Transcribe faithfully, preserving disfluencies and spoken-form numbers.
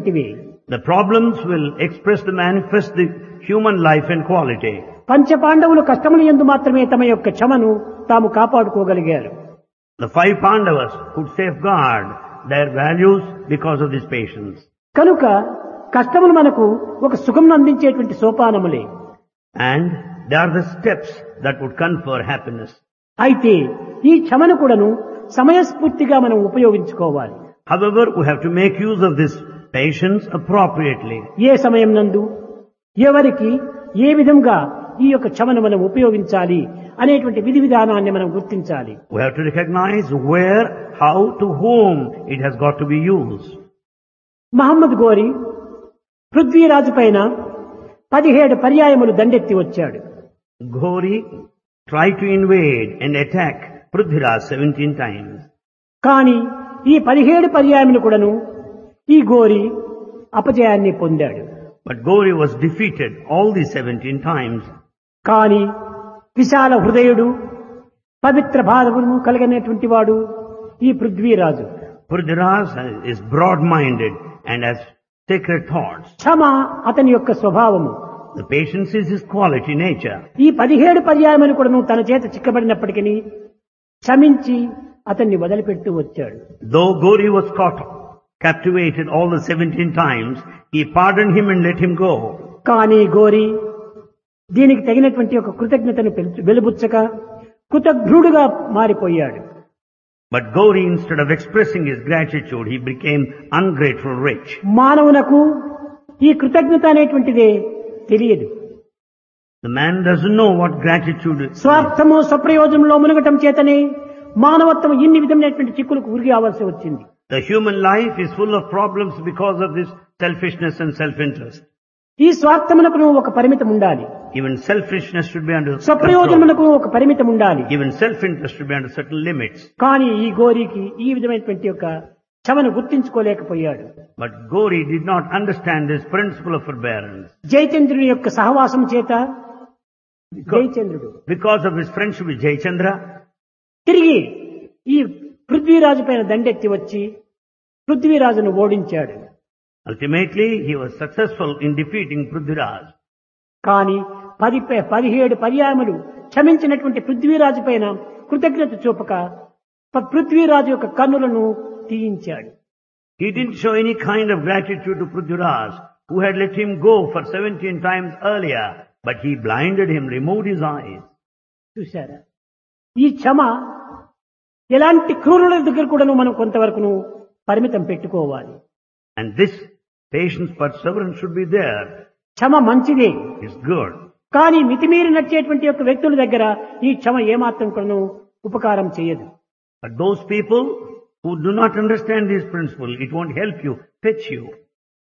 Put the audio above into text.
అనేటువంటివి. The problems will express the manifest the human life and quality. పంచపాండవులు కష్టముల యందు మాత్రమే తమ యొక్క క్షమను తాము కాపాడుకోగలిగారు. The five Pandavas could safeguard their values because of this patience. కనుక కష్టములు మనకు ఒక సుఖం అందించేటువంటి సోపానములే. And they are the steps that would confer happiness. అయితే ఈ క్షమను కూడాను సమయస్ఫూర్తిగా మనం ఉపయోగించుకోవాలి. However, we have to make use of this patience appropriately. ఏ సమయం నందు ఎవరికి ఏ విధంగా ఈ యొక్క క్షమను మనం ఉపయోగించాలి అనేటువంటి విధి విధానాన్ని మనం గుర్తించాలి. We have to recognize where, how, to whom it has got to be used. Mohammed గోరి పృథ్వీరాజు పైన పదిహేడు పర్యాయములు దండెత్తి వచ్చాడు. Ghori tried to invade and attack Prithviraj seventeen times. కానీ ఈ పదిహేడు పర్యాయములు కూడాను ఈ గోరి అపజయాన్ని పొందాడు. But Ghori was defeated all these seventeen times. కానీ విశాల హృదయుడు పవిత్ర భావమును కలిగినటువంటి వాడు ఈ Prithviraj. Prithviraj is broad-minded and has sacred thoughts. క్షమ అతని యొక్క స్వభావము. The patience is his quality nature. ఈ పదిహేడు పర్యాయములు కూడాను తన చేత చిక్కబడినప్పటికీ క్షమించి అతన్ని వదిలిపెడుతూ వచ్చాడు. Though Ghori was caught, captivated all the seventeen times, he pardoned him and let him go. కానీ గోరి దీనికి తగినటువంటి ఒక కృతజ్ఞతను వెలుబుచ్చక కృతజ్ఞుడుగా మారిపోయాడు. But Ghori, instead of expressing his gratitude, he became ungrateful rich. మానవునకు ఈ కృతజ్ఞత అనేటువంటిదే తెలియదు. The man doesn't know what gratitude is. స్వార్థము స్వప్రయోజనంలో మునగటం చేతనే మానవత్వం ఇన్ని విధమైనటువంటి చిక్కులకు ఉరిగి అవ్వాల్సి వచ్చింది. The human life is full of problems because of this selfishness and self-interest. ఈ స్వార్థమునకు ఒక పరిమితం ఉండాలి. Even selfishness should be under స్వప్రయోజనమునకు ఒక పరిమితం ఉండాలి. Even self-interest should be under certain limits. కానీ ఈ గోరికి ఈ విధమైనటువంటి యొక్క క్షమను గుర్తించుకోలేకపోయాడు. But Ghori did not understand this principle of forbearance. జయచంద్రుని యొక్క సహవాసం చేత జయచంద్రుడు Because of his friendship with Jayachandra, తిరిగి ఈ పృథ్వీరాజు పైన దండెత్తి వచ్చి పృథ్వీరాజును ఓడించాడు. ultimately he was successful in defeating Prithviraj. కానీ పది పదిహేడు పర్యాయములు క్షమించినటువంటి పృథ్వీరాజు పైన కృతజ్ఞత చూపక పృథ్వీరాజు యొక్క కన్నులను తీయించాడు. He didn't show any kind of gratitude to Prithviraj, who had let him go for seventeen times earlier, but he blinded him, removed his eyes. చూశారా, ఈ క్షమ ఎలాంటి క్రూరుల దగ్గర కూడా మనం కొంతవరకు పరిమితం పెట్టుకోవాలి. And this patience, perseverance should be there. క్షమ మంచిదే, It's good. కానీ మితిమీరి నడిచేటువంటి యొక్క వ్యక్తుల దగ్గర ఈ క్షమ ఏమాత్రం కూడా ఉపకారం చేయదు. But those people who do not understand this principle, it won't help you, fetch you.